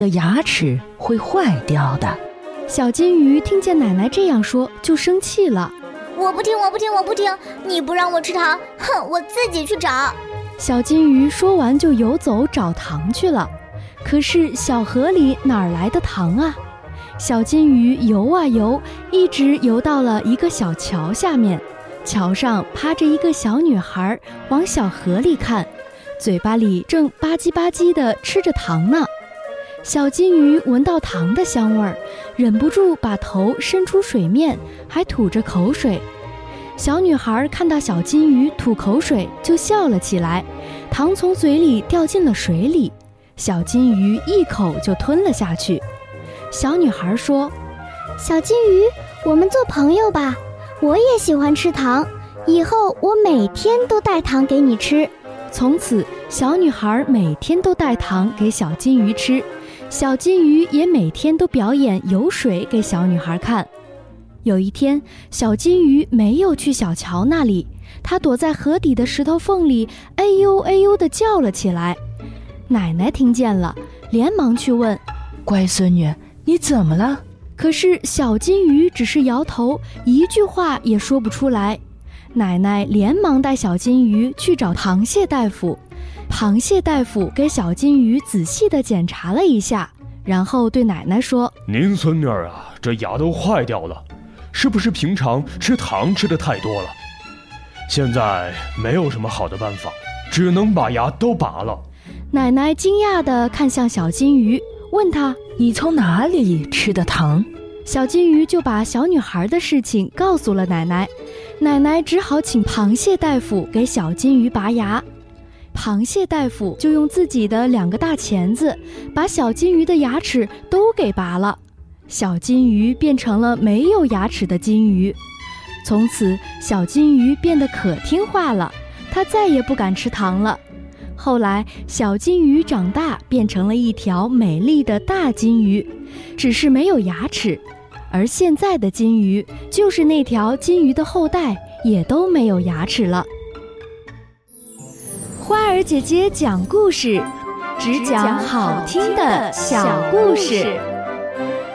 的牙齿会坏掉的。 小金鱼听见奶奶这样说，就生气了。 我不听，你不让我吃糖，哼，我自己去找。 小金鱼说完就游走找糖去了。可是小河里哪儿来的糖啊？小金鱼游啊游，一直游到了一个小桥下面。桥上趴着一个小女孩，往小河里看，嘴巴里正吧唧吧唧地吃着糖呢。小金鱼闻到糖的香味儿，忍不住把头伸出水面，还吐着口水。小女孩看到小金鱼吐口水，就笑了起来，糖从嘴里掉进了水里，小金鱼一口就吞了下去。小女孩说： 小金鱼，我们做朋友吧，我也喜欢吃糖，以后我每天都带糖给你吃。 从此，小女孩每天都带糖给小金鱼吃，小金鱼也每天都表演游水给小女孩看。有一天，小金鱼没有去小桥那里，它躲在河底的石头缝里，哎呦哎呦地叫了起来。奶奶听见了，连忙去问： 乖孙女，你怎么了？ 可是小金鱼只是摇头，一句话也说不出来。奶奶连忙带小金鱼去找螃蟹大夫。螃蟹大夫给小金鱼仔细地检查了一下，然后对奶奶说： 您孙女儿啊，这牙都坏掉了，是不是平常吃糖吃得太多了？现在没有什么好的办法，只能把牙都拔了。 奶奶惊讶地看向小金鱼，问他： 你从哪里吃的糖？ 小金鱼就把小女孩的事情告诉了奶奶。奶奶只好请螃蟹大夫给小金鱼拔牙。螃蟹大夫就用自己的2个大钳子把小金鱼的牙齿都给拔了，小金鱼变成了没有牙齿的金鱼。从此小金鱼变得可听话了，它再也不敢吃糖了。后来小金鱼长大，变成了一条美丽的大金鱼，只是没有牙齿。而现在的金鱼就是那条金鱼的后代，也都没有牙齿了。花儿姐姐讲故事，只讲好听的小故事。